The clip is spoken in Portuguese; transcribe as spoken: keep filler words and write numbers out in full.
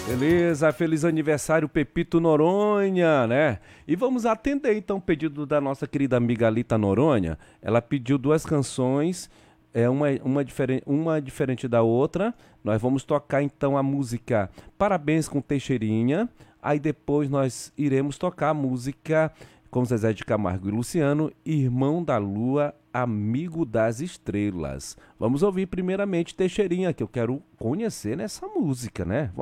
Beleza, feliz aniversário Pepito Noronha, né? E vamos atender então o pedido da nossa querida amiga Alita Noronha. Ela pediu duas canções, é uma, uma, diferen, uma diferente da outra. Nós vamos tocar então a música Parabéns com Teixeirinha. Aí depois nós iremos tocar a música com Zezé de Camargo e Luciano, Irmão da Lua, Amigo das Estrelas. Vamos ouvir primeiramente Teixeirinha, que eu quero conhecer nessa música, né? Vamos